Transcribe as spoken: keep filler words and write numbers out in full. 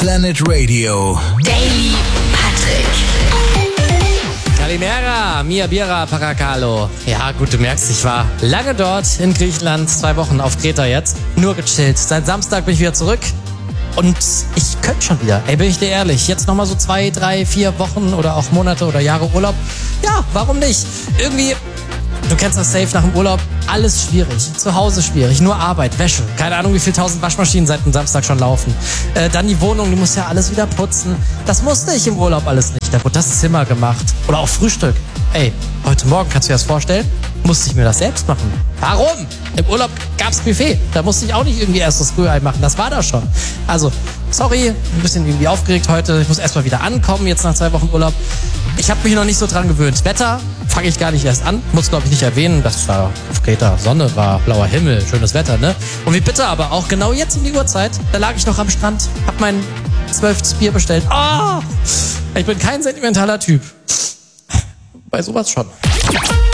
Planet Radio. Daily Patrick. Kalimera, Mia Bira Paracalo. Ja gut, du merkst, ich war lange dort in Griechenland, zwei Wochen auf Kreta jetzt. Nur gechillt. Seit Samstag bin ich wieder zurück. Und ich könnte schon wieder. Ey, bin ich dir ehrlich. Jetzt nochmal so zwei, drei, vier Wochen oder auch Monate oder Jahre Urlaub. Ja, warum nicht? Irgendwie, du kennst das safe nach dem Urlaub. Alles schwierig. Zu Hause schwierig. Nur Arbeit, Wäsche. Keine Ahnung, wie viele tausend Waschmaschinen seit dem Samstag schon laufen. Äh, dann die Wohnung, du musst ja alles wieder putzen. Das musste ich im Urlaub alles nicht. Da wurde das Zimmer gemacht. Oder auch Frühstück. Ey, heute Morgen, kannst du dir das vorstellen? Musste ich mir das selbst machen. Warum? Im Urlaub gab's Buffet. Da musste ich auch nicht irgendwie erst das Rührei machen. Das war da schon. Also, sorry, ein bisschen irgendwie aufgeregt heute. Ich muss erstmal wieder ankommen, jetzt nach zwei Wochen Urlaub. Ich habe mich noch nicht so dran gewöhnt. Wetter fange ich gar nicht erst an. Muss, glaube ich, nicht erwähnen, dass da auf Kreta Sonne war, blauer Himmel, schönes Wetter, ne? Und wie bitter aber auch, genau jetzt um die Uhrzeit, da lag ich noch am Strand, hab mein zwölftes Bier bestellt. Oh, ich bin kein sentimentaler Typ. Bei sowas schon.